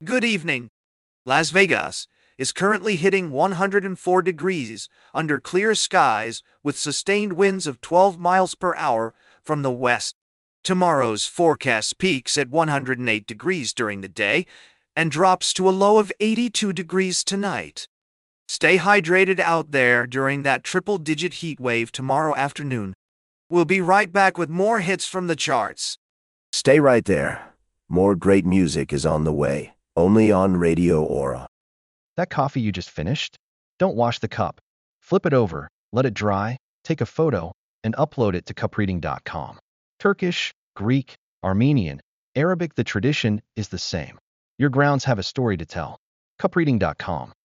Good evening. Las Vegas is currently hitting 104 degrees under clear skies with sustained winds of 12 miles per hour from the west. Tomorrow's forecast peaks at 108 degrees during the day and drops to a low of 82 degrees tonight. Stay hydrated out there during that triple-digit heat wave tomorrow afternoon. We'll be right back with more hits from the charts. Stay right there. More great music is on the way, only on Radio Aura. That coffee you just finished? Don't wash the cup. Flip it over, let it dry, take a photo, and upload it to cupreading.com. Turkish, Greek, Armenian, Arabic, the tradition is the same. Your grounds have a story to tell. Cupreading.com.